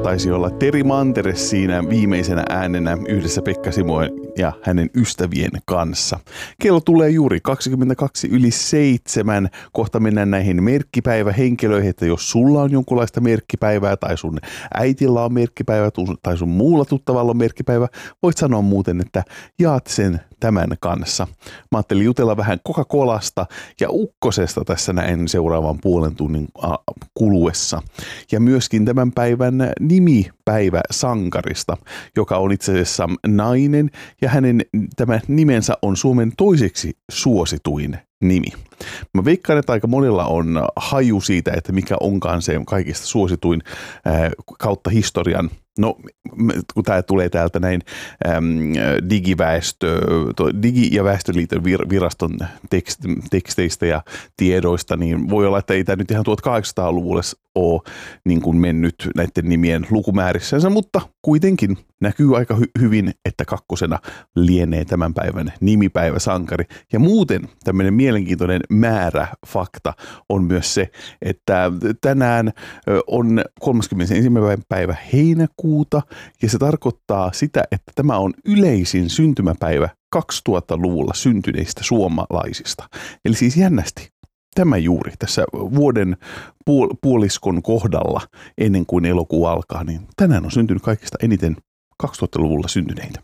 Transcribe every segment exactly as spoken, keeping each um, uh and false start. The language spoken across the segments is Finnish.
taisi olla Teri Manteres siinä viimeisenä äänenä yhdessä Pekka Simoen ja hänen ystävien kanssa. Kello tulee juuri kaksikymmentäkaksi yli seitsemän. Kohta mennään näihin merkkipäivähenkilöihin, että jos sulla on jonkunlaista merkkipäivää tai sun äitillä on merkkipäivä tai sun muulla tuttavalla on merkkipäivä, voit sanoa muuten, että jaat sen tämän kanssa. Mä ajattelin jutella vähän Coca-Colasta ja ukkosesta tässä näin seuraavan puolen tunnin kuluessa. Ja myöskin tämän päivän nimipäivä sankarista, joka on itse asiassa nainen ja hänen tämä nimensä on Suomen toiseksi suosituin nimi. Mä veikkaan, että aika monella on haju siitä, että mikä onkaan se kaikista suosituin ää, kautta historian. No, kun tämä tulee täältä näin äm, digiväestö, Digi- ja väestöliiton vir- viraston tekst, teksteistä ja tiedoista, niin voi olla, että ei tämä nyt ihan tuhatkahdeksansataaluvulle ole niin kuin mennyt näiden nimien lukumäärissänsä, mutta kuitenkin näkyy aika hy- hyvin, että kakkosena lienee tämän päivän nimipäivä sankari. Ja muuten tämmöinen mielenkiintoinen määrä fakta on myös se, että tänään on kolmaskymmenesensimmäinen päivä heinäkuuta ja se tarkoittaa sitä, että tämä on yleisin syntymäpäivä kaksituhattaluvulla syntyneistä suomalaisista. Eli siis jännästi tämä juuri tässä vuoden puol- puoliskon kohdalla ennen kuin elokuu alkaa, niin tänään on syntynyt kaikista eniten kaksituhattaluvulla syntyneitä.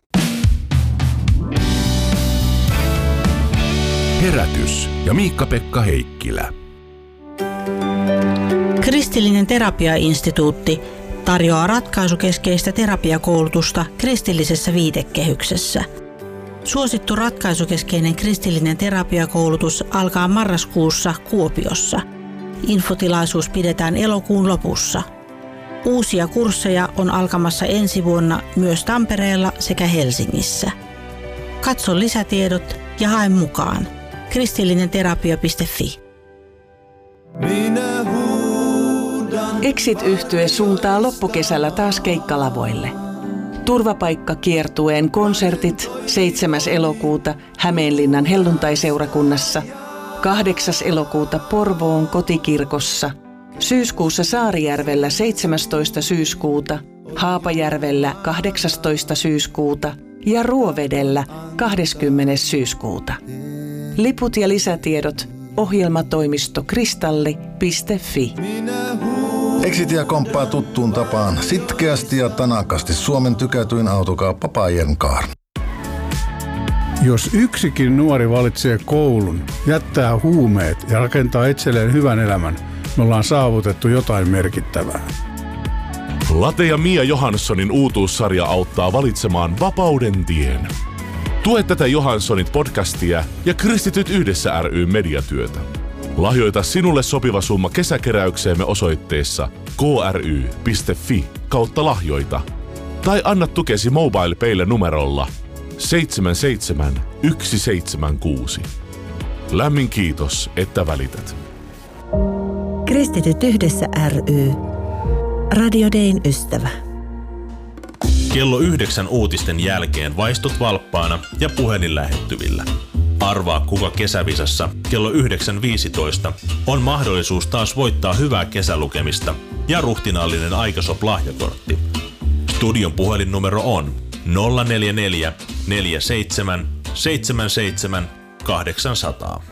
Herätys ja Miikka-Pekka Heikkilä. Kristillinen terapiainstituutti tarjoaa ratkaisukeskeistä terapiakoulutusta kristillisessä viitekehyksessä. Suosittu ratkaisukeskeinen kristillinen terapiakoulutus alkaa marraskuussa Kuopiossa. Infotilaisuus pidetään elokuun lopussa. Uusia kursseja on alkamassa ensi vuonna myös Tampereella sekä Helsingissä. Katso lisätiedot ja hae mukaan. kristillinenterapia piste fi. Exit-yhtye suuntaa loppukesällä taas keikkalavoille. Turvapaikka-kiertueen konsertit seitsemäs elokuuta Hämeenlinnan helluntaiseurakunnassa, kahdeksas elokuuta Porvoon kotikirkossa, syyskuussa Saarijärvellä seitsemästoista syyskuuta, Haapajärvellä kahdeksastoista syyskuuta ja Ruovedellä kahdeskymmenes syyskuuta. Liput ja lisätiedot ohjelmatoimisto kristalli piste fi. Exitia komppaa tuttuun tapaan sitkeästi ja tanakasti Suomen tykätyin autokauppa Bajern Car. Jos yksikin nuori valitsee koulun, jättää huumeet ja rakentaa itselleen hyvän elämän, me ollaan saavutettu jotain merkittävää. Late ja Mia Johanssonin uutuussarja auttaa valitsemaan vapauden tien. Tue tätä Johanssonit podcastia ja Kristityt yhdessä ry mediatyötä. Lahjoita sinulle sopiva summa kesäkeräykseemme osoitteessa kry piste fi kautta lahjoita. Tai anna tukesi MobilePaylle numerolla seitsemän seitsemän yksi seitsemän kuusi. Lämmin kiitos, että välität. Kristityt yhdessä ry. Radio Dayn ystävä. Kello yhdeksän uutisten jälkeen vaistut valppaana ja puhelin lähettyvillä. Arvaa kuka kesävisassa kello yhdeksän viisitoista on mahdollisuus taas voittaa hyvää kesälukemista ja ruhtinaallinen Aikasop-lahjakortti. Studion puhelinnumero on nolla neljä neljä neljä seitsemän seitsemän seitsemän kahdeksansataa.